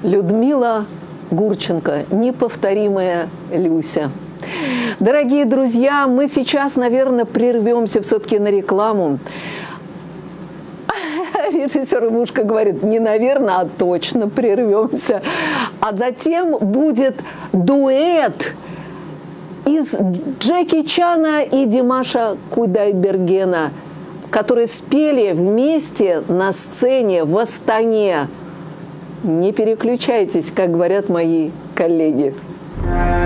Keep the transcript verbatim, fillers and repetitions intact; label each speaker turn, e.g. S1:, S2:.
S1: Людмила Гурченко, неповторимая Люся. Дорогие друзья, мы сейчас, наверное, прервемся все-таки на рекламу. Режиссер Мушка говорит, не наверное, а точно прервемся. А затем будет дуэт из Джеки Чана и Димаша Кудайбергена, которые спели вместе на сцене в Астане. Не переключайтесь, как говорят мои коллеги.